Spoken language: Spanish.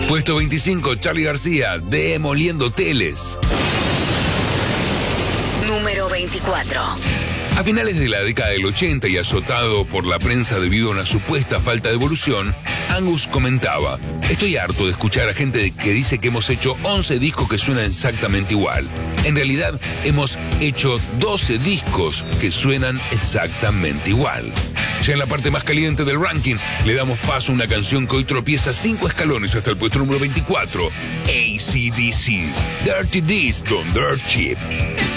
Puesto 25, Charly García, Demoliendo Hoteles. Número 24. A finales de la década del 80 y azotado por la prensa debido a una supuesta falta de evolución, Angus comentaba: estoy harto de escuchar a gente que dice que hemos hecho 11 discos que suenan exactamente igual. En realidad, hemos hecho 12 discos que suenan exactamente igual. Ya en la parte más caliente del ranking, le damos paso a una canción que hoy tropieza 5 escalones hasta el puesto número 24. AC/DC, Dirty Deeds Don't Dirt Cheap.